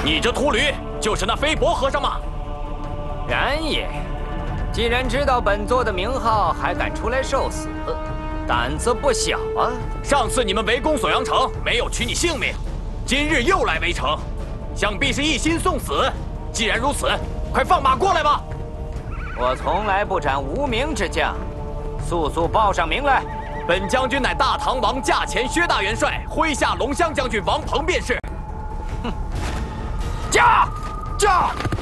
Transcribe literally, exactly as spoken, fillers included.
你这秃驴就是那飞伯和尚吗？ 然也。既然知道本座的名号，还敢出来受死，胆子不小啊！ 上次你们围攻锁阳城，没有取你性命，今日又来围城，想必是一心送死。既然如此，快放马过来吧！ 我从来不斩无名之将，速速报上名来。 本将军乃大唐王驾前薛大元帅麾下龙骧将军王鹏便是。 哼，驾驾！